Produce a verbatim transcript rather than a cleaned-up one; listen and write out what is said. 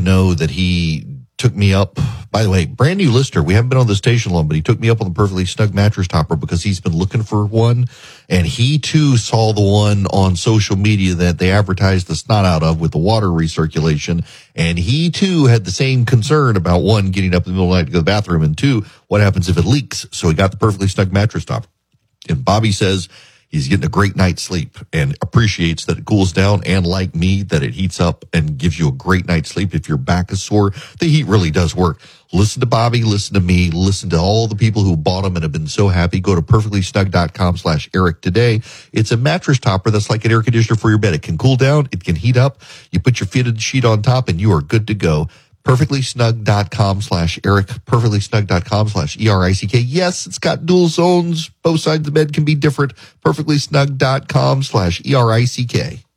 know that he took me up. By the way, brand new listener. We haven't been on the station long, but he took me up on the Perfectly Snug mattress topper because he's been looking for one. And he too saw the one on social media that they advertised the snot out of with the water recirculation. And he too had the same concern about one, getting up in the middle of the night to go to the bathroom, and two, what happens if it leaks? So he got the Perfectly Snug mattress topper. And Bobby says he's getting a great night's sleep and appreciates that it cools down, and like me, that it heats up and gives you a great night's sleep. If your back is sore, the heat really does work. Listen to Bobby, listen to me, listen to all the people who bought them and have been so happy. Go to perfectlysnug.com slash Eric today. It's a mattress topper that's like an air conditioner for your bed. It can cool down, it can heat up. You put your fitted sheet on top and you are good to go. perfectlysnug.com slash Eric, perfectlysnug.com slash E R I C K. Yes, it's got dual zones. Both sides of the bed can be different. perfectlysnug.com slash E R I C K.